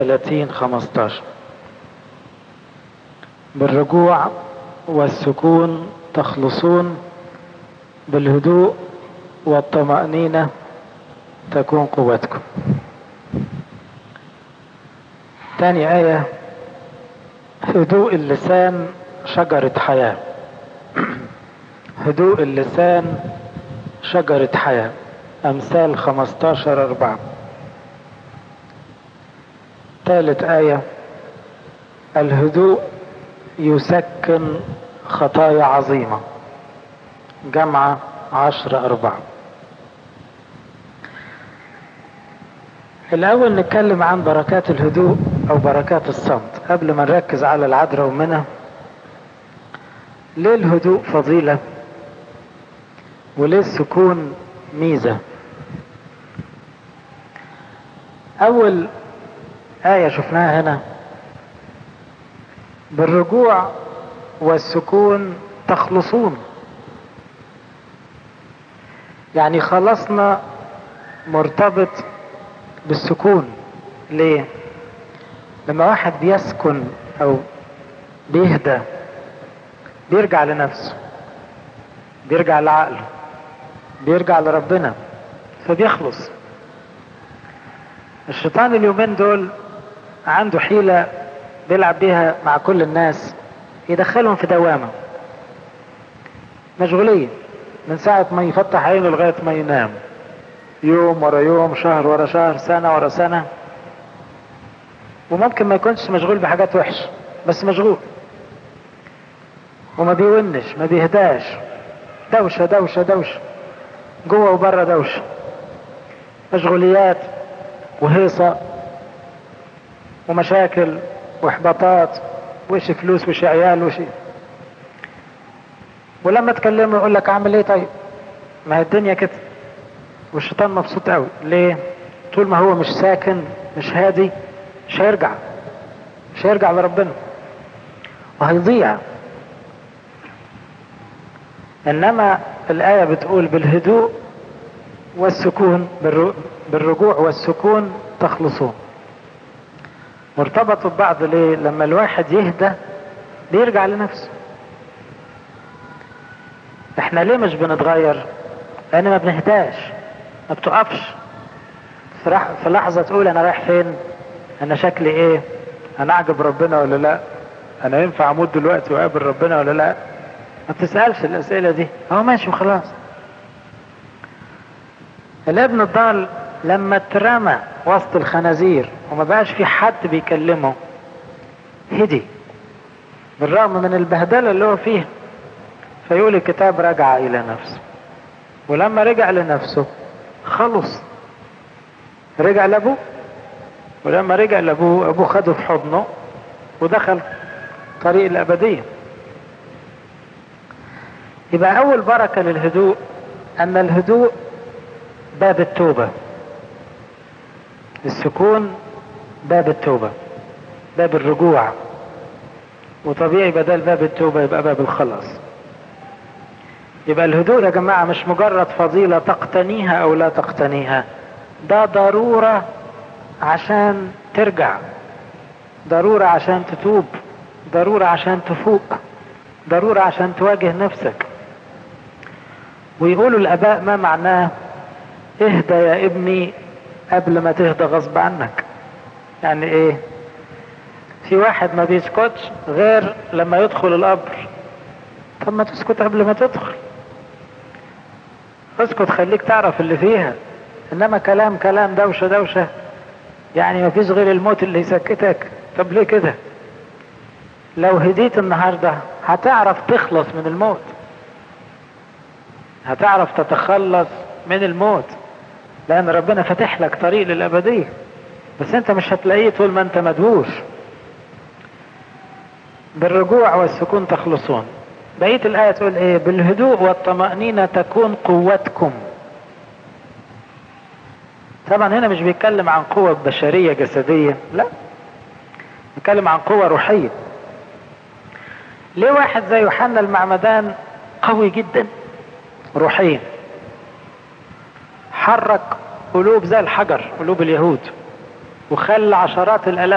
30:15 بالرجوع والسكون تخلصون، بالهدوء والطمأنينة تكون قوتكم. تاني آية: هدوء اللسان شجرة حياة. هدوء اللسان شجرة حياة. أمثال 15:4. ثالث آية: الهدوء يسكن خطايا عظيمة. جمعة 10:4. الأول نتكلم عن بركات الهدوء أو بركات الصمت قبل ما نركز على العذراء ومنى. ليه الهدوء فضيلة وليه السكون ميزة؟ أول آية شفناها هنا: بالرجوع والسكون تخلصون. يعني خلصنا مرتبط بالسكون. ليه؟ لما واحد بيسكن أو بيهدى بيرجع لنفسه، بيرجع لعقله، بيرجع لربنا، فبيخلص. الشيطان اليومين دول عنده حيلة بيلعب بيها مع كل الناس، يدخلهم في دوامة مشغولية من ساعة ما يفتح عينه لغاية ما ينام، يوم ورا يوم، شهر ورا شهر، سنة ورا سنة. وممكن ما يكونش مشغول بحاجات وحشة، بس مشغول وما بيونش، ما بيهداش. دوشة دوشة دوشة، جوه وبره دوشة، مشغوليات وهيصة ومشاكل واحباطات، وش فلوس وش عيال وش. ولما تكلمه يقول لك اعمل ايه؟ طيب ما هي الدنيا كده. والشيطان مبسوط قوي. ليه؟ طول ما هو مش ساكن، مش هادي، مش هيرجع لربنا وهيضيع. انما الآية بتقول بالهدوء والسكون، بالرجوع والسكون تخلصون. مرتبطوا ببعض. ليه؟ لما الواحد يهدى بيرجع لنفسه. احنا ليه مش بنتغير؟ لان ما بنهداش، ما بتقفش في لحظة تقول انا رايح فين، انا شكلي ايه، انا اعجب ربنا ولا لا، انا ينفع اموت دلوقتي واقابل ربنا ولا لا. ما بتسألش الاسئلة دي، هو ماشي وخلاص. الابن الضال لما اترمى وسط الخنازير وما بقاش في حد بيكلمه هدي بالرغم من البهدلة اللي هو فيها. فيقول الكتاب رجع الى نفسه. ولما رجع لنفسه خلص، رجع لابوه. ولما رجع لابوه، ابوه خده في حضنه ودخل طريق الابدية. يبقى اول بركة للهدوء ان الهدوء باب التوبة. السكون باب التوبة، باب الرجوع. وطبيعي بدل باب التوبة يبقى باب الخلاص. يبقى الهدوء يا جماعة مش مجرد فضيلة تقتنيها او لا تقتنيها، ده ضرورة عشان ترجع، ضرورة عشان تتوب، ضرورة عشان تفوق، ضرورة عشان تواجه نفسك. ويقولوا الآباء ما معناه اهدى يا ابني قبل ما تهدى غصب عنك. يعني ايه؟ في واحد ما بيسكتش غير لما يدخل القبر. طب ما تسكت قبل ما تدخل، اسكت خليك تعرف اللي فيها. انما كلام دوشة دوشة، يعني ما فيش غير الموت اللي يسكتك. طب ليه كده؟ لو هديت النهاردة هتعرف تخلص من الموت، هتعرف تتخلص من الموت، لان ربنا فتح لك طريق للأبدية. بس انت مش هتلاقيه طول ما انت مدهوش. بالرجوع والسكون تخلصون. بقية الآية تقول ايه؟ بالهدوء والطمأنينة تكون قوتكم. طبعا هنا مش بيتكلم عن قوة بشرية جسدية، لا، بيتكلم عن قوة روحية. ليه واحد زي يوحنا المعمدان قوي جدا روحيا، حرك قلوب زي الحجر، قلوب اليهود، وخلى عشرات الالاف